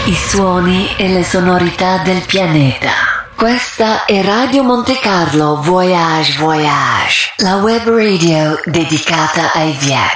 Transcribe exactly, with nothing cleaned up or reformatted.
I suoni e le sonorità del pianeta. Questa è Radio Monte Carlo Voyage Voyage, la web radio dedicata ai viaggi.